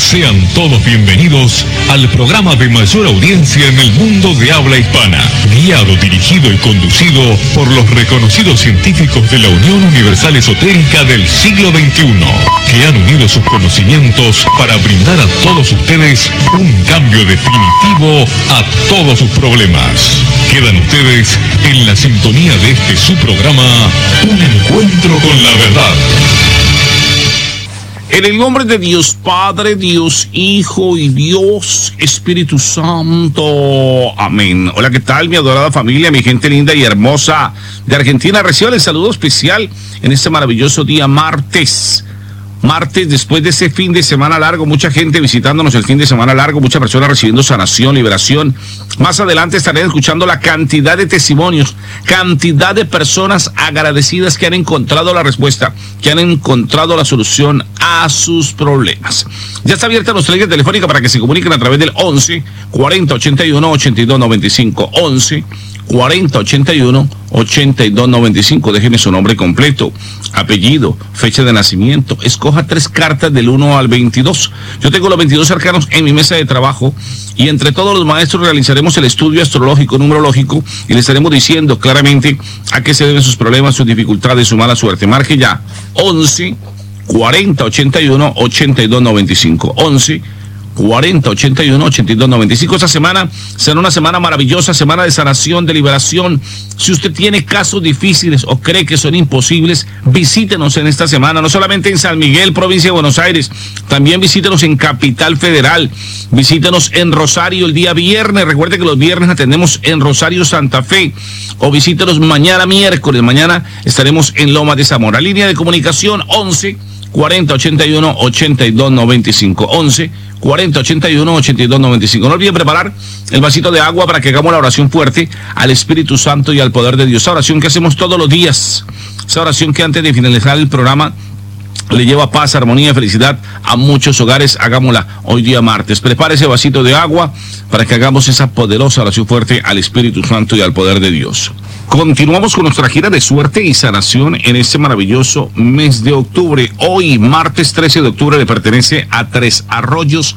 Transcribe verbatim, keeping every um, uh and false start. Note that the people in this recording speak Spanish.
Sean todos bienvenidos al programa de mayor audiencia en el mundo de habla hispana, guiado, dirigido y conducido por los reconocidos científicos de la Unión Universal Esotérica del siglo veintiuno, que han unido sus conocimientos para brindar a todos ustedes un cambio definitivo a todos sus problemas. Quedan ustedes en la sintonía de este su programa, Un Encuentro con la Verdad. En el nombre de Dios Padre, Dios Hijo y Dios Espíritu Santo. Amén. Hola, ¿qué tal, mi adorada familia, mi gente linda y hermosa de Argentina? Reciban el saludo especial en este maravilloso día martes. Martes, después de ese fin de semana largo, mucha gente visitándonos el fin de semana largo, muchas personas recibiendo sanación, liberación. Más adelante estaré escuchando la cantidad de testimonios, cantidad de personas agradecidas que han encontrado la respuesta, que han encontrado la solución a sus problemas. Ya está abierta nuestra línea telefónica para que se comuniquen a través del once, cuarenta, ochenta y uno, ochenta y dos noventa y cinco. once, cuarenta, ochenta y uno, ochenta y dos noventa y cinco. Déjeme su nombre completo, apellido, fecha de nacimiento. Escoja tres cartas del uno al veintidós. Yo tengo los veintidós arcanos en mi mesa de trabajo y entre todos los maestros realizaremos el estudio astrológico, numerológico, y le estaremos diciendo claramente a qué se deben sus problemas, sus dificultades, su mala suerte. Marque ya once, cuarenta, ochenta y uno, ochenta y dos noventa y cinco. once, cuarenta, ochenta y uno, ochenta y dos noventa y cinco. Esta semana será una semana maravillosa, semana de sanación, de liberación. Si usted tiene casos difíciles o cree que son imposibles, visítenos en esta semana, no solamente en San Miguel, provincia de Buenos Aires, también visítenos en Capital Federal, visítenos en Rosario el día viernes. Recuerde que los viernes atendemos en Rosario, Santa Fe, o visítenos mañana miércoles. Mañana estaremos en Loma de Zamora. Línea de comunicación once, cuarenta, ochenta y uno, ochenta y dos noventa y cinco. once, cuarenta, ochenta y uno, ochenta y dos noventa y cinco. No olviden preparar el vasito de agua para que hagamos la oración fuerte al Espíritu Santo y al poder de Dios. Esa oración que hacemos todos los días, esa oración que antes de finalizar el programa le lleva paz, armonía y felicidad a muchos hogares. Hagámosla hoy día martes. Prepare ese vasito de agua para que hagamos esa poderosa oración fuerte al Espíritu Santo y al poder de Dios. Continuamos con nuestra gira de suerte y sanación en este maravilloso mes de octubre. Hoy, martes trece de octubre, le pertenece a Tres Arroyos,